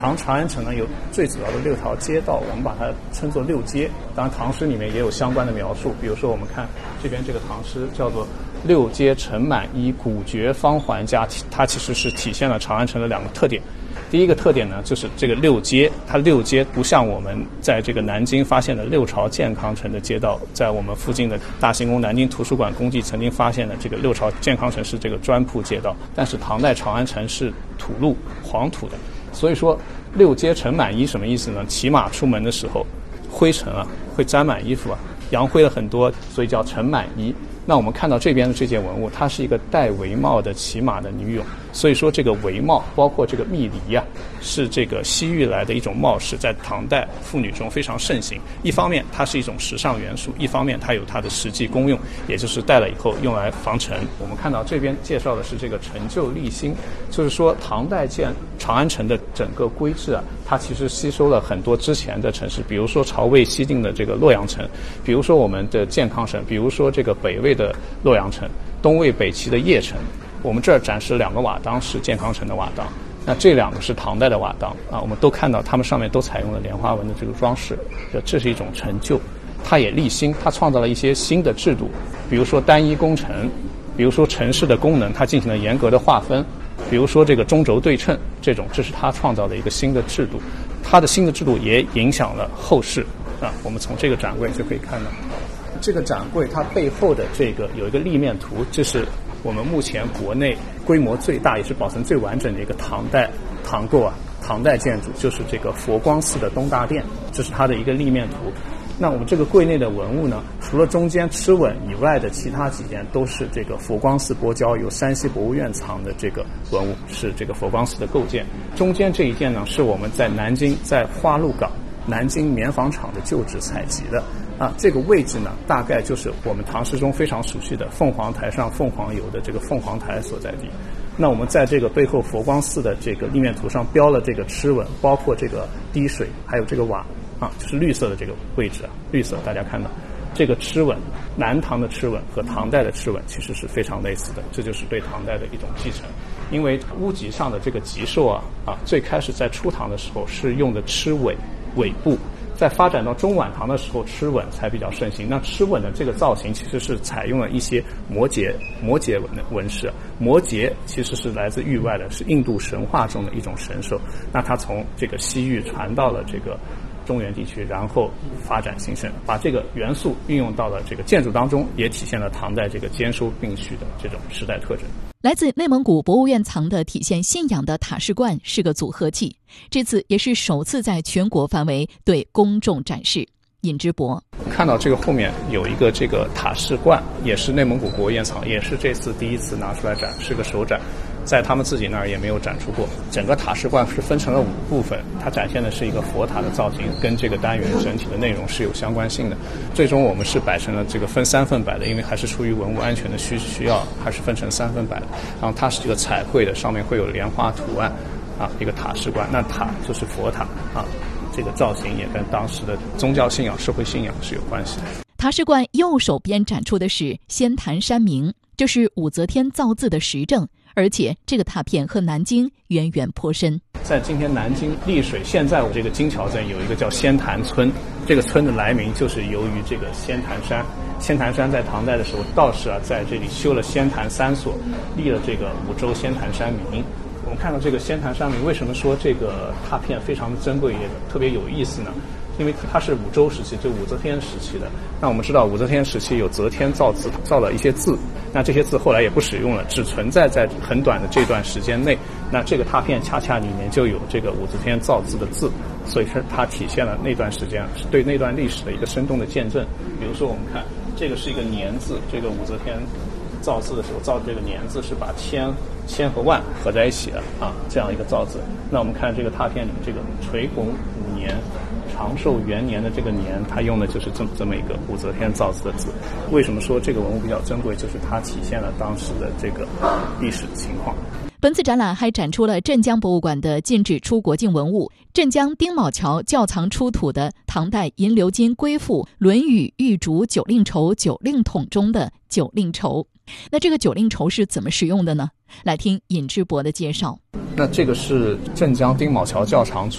长安城呢有最主要的6条街道，我们把它称作6街。当然唐诗里面也有相关的描述，比如说我们看这边这个唐诗叫做6街城满一，古绝方还家，它其实是体现了长安城的2个特点。第一个特点呢，就是这个6街，它6街不像我们在这个南京发现的6朝健康城的街道，在我们附近的大行宫南京图书馆公祭曾经发现的这个6朝健康城是这个砖铺街道，但是唐代长安城是土路黄土的。所以说6街城满衣什么意思呢？骑马出门的时候灰尘啊会沾满衣服啊，扬灰了很多，所以叫城满衣。那我们看到这边的这件文物，它是一个戴帷帽的骑马的女俑，所以说这个帷帽包括这个密梨啊，是这个西域来的一种帽饰，在唐代妇女中非常盛行。一方面它是一种时尚元素，一方面它有它的实际功用，也就是戴了以后用来防尘。我们看到这边介绍的是这个陈旧立新，就是说唐代建长安城的整个规制啊，它其实吸收了很多之前的城市，比如说朝魏西晋的这个洛阳城，比如说我们的健康城，比如说这个北魏的洛阳城，东魏北齐的邺城。我们这儿展示2个瓦当是健康城的瓦当，那这2个是唐代的瓦当啊，我们都看到它们上面都采用了莲花纹的这个装饰，这是一种陈旧。它也立新，它创造了一些新的制度，比如说单一工程，比如说城市的功能它进行了严格的划分，比如说这个中轴对称，这是它创造的一个新的制度。它的新的制度也影响了后世啊，我们从这个展柜就可以看到，这个展柜它背后的这个有一个立面图，这是我们目前国内规模最大也是保存最完整的一个唐代建筑，就是这个佛光寺的东大殿，这是它的一个立面图。那我们这个柜内的文物呢，除了中间螭吻以外的其他几件都是这个佛光寺剥胶，由山西博物院藏的这个文物，是这个佛光寺的构件。中间这一件呢，是我们在南京在花鹿港南京棉纺厂的旧址采集的啊，这个位置呢，大概就是我们唐诗中非常熟悉的凤凰台上凤凰游的这个凤凰台所在地。那我们在这个背后佛光寺的这个立面图上标了这个螭吻，包括这个滴水，还有这个瓦啊，就是绿色的这个位置啊，绿色大家看到这个螭吻，南唐的螭吻和唐代的螭吻其实是非常类似的，这就是对唐代的一种继承。因为屋脊上的这个脊兽啊，最开始在初唐的时候是用的螭尾部，在发展到中晚唐的时候，螭吻才比较盛行。那螭吻的这个造型其实是采用了一些摩羯纹饰。摩羯其实是来自域外的，是印度神话中的一种神兽。那它从这个西域传到了这个中原地区，然后发展兴盛，把这个元素运用到了这个建筑当中，也体现了唐代这个兼收并蓄的这种时代特征。 来自内蒙古博物院藏的体现信仰的塔式罐是个组合体，这次也是首次在全国范围对公众展示。尹之博看到这个后面有一个这个塔式罐，也是内蒙古博物院藏，也是这次第一次拿出来展，是个首展，在他们自己那儿也没有展出过。整个塔式罐是分成了5部分，它展现的是一个佛塔的造型，跟这个单元整体的内容是有相关性的。最终我们是摆成了这个分3份摆的，因为还是出于文物安全的需要，还是分成3份摆的。然后它是这个彩绘的，上面会有莲花图案啊，一个塔式罐，那塔就是佛塔啊。这个造型也跟当时的宗教信仰、社会信仰是有关系的。 塔式罐右手边展出的是仙坛山铭，这是武则天造字的实证，而且这个拓片和南京渊源颇深。 在今天南京丽水，现在我这个金桥镇有一个叫仙坛村，这个村的来名就是由于这个仙坛山。仙坛山在唐代的时候，道士在这里修了仙坛3所，立了这个五洲仙坛山铭。我们看到这个仙坛山铭，为什么说这个拓片非常的珍贵，也特别有意思呢？因为它是武周时期，就武则天时期的。那我们知道武则天时期有则天造字，造了一些字，那这些字后来也不使用了，只存在在很短的这段时间内。那这个拓片恰恰里面就有这个武则天造字的字，所以说它体现了那段时间是对那段历史的一个生动的见证。比如说我们看这个是一个年字，这个武则天造字的时候造这个年字是把千和万合在一起的啊，这样一个造字。那我们看这个拓片里这个垂拱5年长寿元年的这个年，它用的就是这么一个武则天造字的字。为什么说这个文物比较珍贵，就是它体现了当时的这个历史情况。 本次展览还展出了镇江博物馆的禁止出国境文物，镇江丁卯桥窖藏出土的唐代银鎏金龟腹《论语玉竹酒令筹酒令桶》中的酒令筹。那这个酒令筹是怎么使用的呢？来听尹之博的介绍。 那这个是镇江丁卯桥窖藏